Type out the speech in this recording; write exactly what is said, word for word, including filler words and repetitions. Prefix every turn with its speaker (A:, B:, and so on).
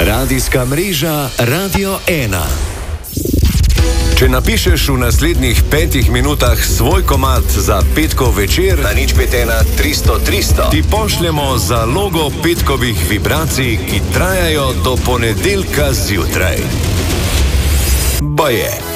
A: Radijska mreža Radio ena.
B: Če napišeš v naslednjih petih minutah svoj komad za petkov večer,
A: na nič pet ena tristo tristo,
B: ti pošljemo zalogo petkovih vibracij, ki trajajo do ponedeljka zjutraj. Baje.